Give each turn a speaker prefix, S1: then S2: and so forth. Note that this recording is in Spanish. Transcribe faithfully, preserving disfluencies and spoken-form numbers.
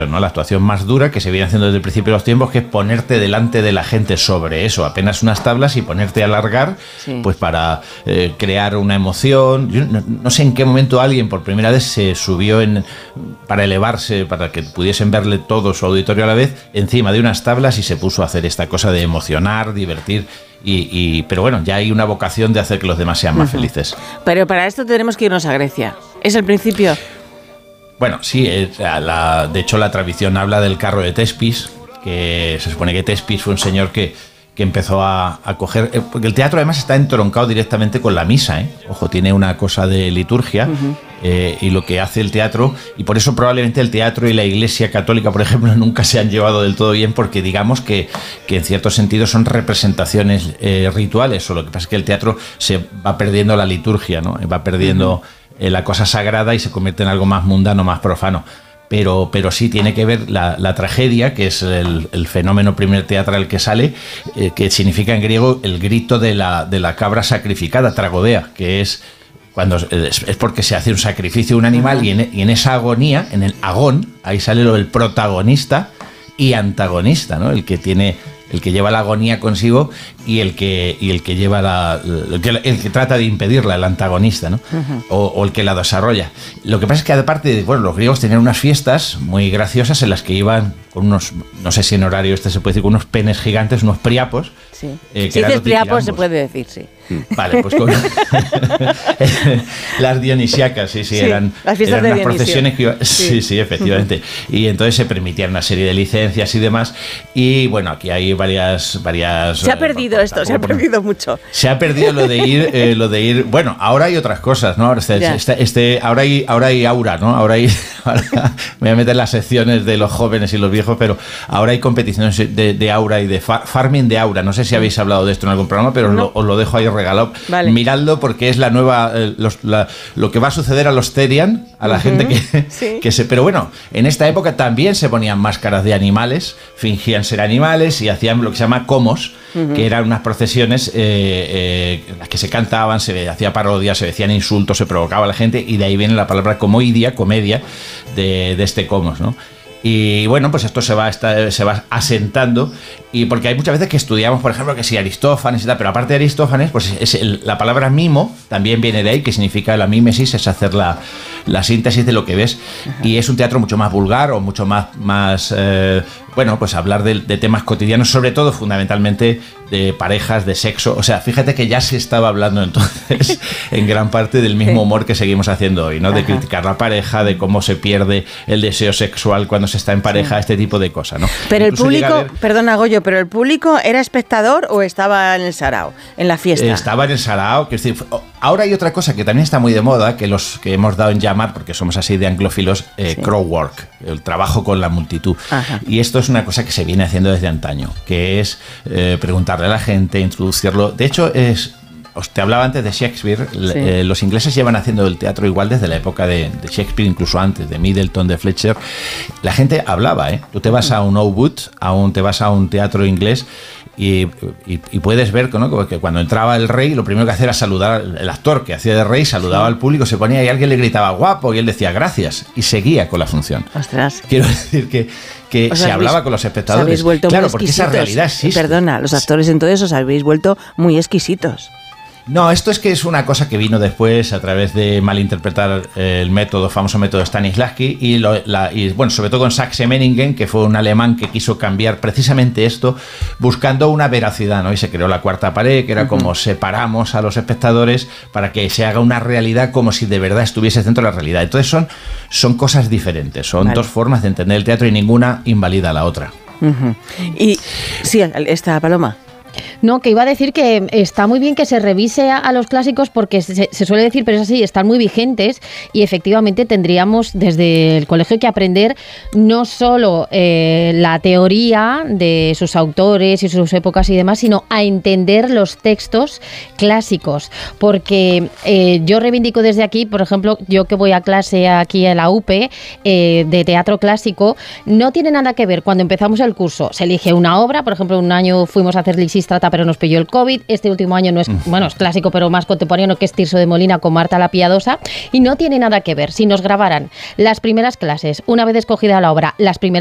S1: ¿no? La actuación más dura que se viene haciendo desde el principio de los tiempos, que es ponerte delante de la gente sobre eso, apenas unas tablas y ponerte a alargar, sí. pues para eh, crear una emoción. Yo no, no sé en qué momento alguien por primera vez se subió en, para elevarse, para que pudiesen verle todo su auditorio a la vez, encima de unas tablas y se puso a hacer esta cosa de emocionar, divertir. Y, y, pero bueno, ya hay una vocación de hacer que los demás sean más uh-huh. felices.
S2: Pero para esto tenemos que irnos a Grecia. ¿Es el principio?
S1: Bueno, sí, es, la, de hecho la tradición habla del carro de Tespis, que se supone que Tespis fue un señor que, que empezó a, a coger... Porque el teatro además está entroncado directamente con la misa, ¿eh? Ojo, tiene una cosa de liturgia uh-huh. eh, y lo que hace el teatro, y por eso probablemente el teatro y la Iglesia Católica, por ejemplo, nunca se han llevado del todo bien, porque digamos que, que en cierto sentido son representaciones eh, rituales, o lo que pasa es que el teatro se va perdiendo la liturgia, ¿no? Va perdiendo... Uh-huh. la cosa sagrada y se convierte en algo más mundano, más profano. Pero, pero sí tiene que ver la, la tragedia, que es el, el fenómeno primer teatral que sale, eh, que significa en griego el grito de la, de la cabra sacrificada, tragodea, que es cuando es, es porque se hace un sacrificio de un animal, y en, y en esa agonía, en el agón, ahí sale lo del protagonista y antagonista, ¿no? El que tiene... el que lleva la agonía consigo y el que y el que lleva la el que, el que trata de impedirla, el antagonista, ¿no? Uh-huh. o, o el que la desarrolla. Lo que pasa es que aparte, bueno, los griegos tenían unas fiestas muy graciosas en las que iban con unos, no sé si en horario este se puede decir, con unos penes gigantes, unos priapos.
S2: Sí. Eh, que si dices priapos se puede decir, sí.
S1: Vale, pues con las dionisíacas, sí, sí, sí, eran,
S2: las fiestas
S1: eran
S2: de
S1: unas
S2: Dionisio.
S1: procesiones que iban, sí. sí, sí, efectivamente. Uh-huh. Y entonces se permitían una serie de licencias y demás. Y bueno, aquí hay varias, varias.
S2: Se ha perdido eh, esto, se ha perdido mucho.
S1: Se ha perdido lo de ir, eh, lo de ir. Bueno, ahora hay otras cosas, ¿no? Ahora, este, este, este, ahora hay, ahora hay aura, ¿no? Ahora hay. Ahora, me voy a meter las secciones de los jóvenes y los viejos, pero ahora hay competiciones de, de aura y de far, farming de aura. No sé si habéis hablado de esto en algún programa, pero no. lo, os lo dejo ahí regalado. Vale. Miradlo porque es la nueva, eh, los, la, lo que va a suceder a los Therian, a la uh-huh. gente que, sí. que se... Pero bueno, en esta época también se ponían máscaras de animales, fingían ser animales y hacían lo que se llama comos, uh-huh. que eran unas procesiones eh, eh, en las que se cantaban, se hacía parodia, se decían insultos, se provocaba a la gente, y de ahí viene la palabra comoidia, comedia, de, de este comos, ¿no? Y bueno, pues esto se va, está, se va asentando, y porque hay muchas veces que estudiamos, por ejemplo, que si Aristófanes y tal, pero aparte de Aristófanes, pues es el, la palabra mimo también viene de ahí, que significa la mímesis, es hacer la, la síntesis de lo que ves. Ajá. Y es un teatro mucho más vulgar o mucho más, más eh, bueno, pues hablar de, de temas cotidianos, sobre todo, fundamentalmente, de parejas, de sexo. O sea, fíjate que ya se estaba hablando entonces en gran parte del mismo humor que seguimos haciendo hoy, ¿no? De Ajá. criticar la pareja, de cómo se pierde el deseo sexual cuando se está en pareja, sí. este tipo de cosas, ¿no?
S2: Pero
S1: Incluso
S2: el público,
S1: ver,
S2: perdona Goyo, pero el público ¿era espectador o estaba en el sarao, en la fiesta?
S1: Estaba en el sarao, que es decir, ahora hay otra cosa que también está muy de moda, que los que hemos dado en llamar, porque somos así de anglófilos, eh, sí. crowdwork, el trabajo con la multitud. Ajá. Y esto es una cosa que se viene haciendo desde antaño, que es eh, preguntarle a la gente, introducirlo. De hecho, es... Os te hablaba antes de Shakespeare, sí. eh, los ingleses llevan haciendo el teatro igual desde la época de, de Shakespeare, incluso antes, de Middleton, de Fletcher. La gente hablaba, ¿eh? Tú te vas a un Old Wood, a un, te vas a un teatro inglés y, y, y puedes ver, ¿no?, que cuando entraba el rey, lo primero que hacía era saludar, el actor que hacía de rey saludaba sí. al público, se ponía y alguien le gritaba guapo y él decía gracias y seguía con la función.
S2: Ostras.
S1: Quiero decir que que se habéis, hablaba con los espectadores.
S2: Os habéis vuelto
S1: claro,
S2: muy
S1: porque esa realidad existe.
S2: Perdona, los actores entonces os habéis vuelto muy exquisitos.
S1: No, esto es que es una cosa que vino después a través de malinterpretar el método, famoso método Stanislavski, y, lo, la, y bueno, sobre todo con Saxe-Meiningen, que fue un alemán que quiso cambiar precisamente esto, buscando una veracidad, ¿no? Y se creó la cuarta pared, que era uh-huh. como separamos a los espectadores para que se haga una realidad como si de verdad estuviese dentro de la realidad. Entonces son, son cosas diferentes, son vale. dos formas de entender el teatro y ninguna invalida a la otra.
S2: Uh-huh. Y sí, esta Paloma.
S3: No, que iba a decir que está muy bien que se revise a, a los clásicos porque se, se suele decir, pero es así, están muy vigentes y efectivamente tendríamos desde el colegio que aprender no solo eh, la teoría de sus autores y sus épocas y demás, sino a entender los textos clásicos, porque eh, yo reivindico desde aquí, por ejemplo, yo que voy a clase aquí en la U P eh, de teatro clásico, no tiene nada que ver cuando empezamos el curso, se elige una obra, por ejemplo, un año fuimos a hacer Lisistrata pero nos pilló el COVID. Este último año no es, bueno, es clásico, pero más contemporáneo, que es Tirso de Molina con Marta la Piadosa. Y no tiene nada que ver. Si nos grabaran las primeras clases, una vez escogida la obra, las primeras